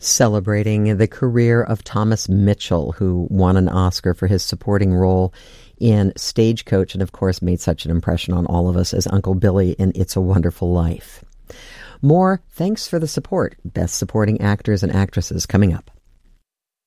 celebrating the career of Thomas Mitchell, who won an Oscar for his supporting role in Stagecoach and, of course, made such an impression on all of us as Uncle Billy in It's a Wonderful Life. More Thanks for the Support, Best Supporting Actors and Actresses coming up.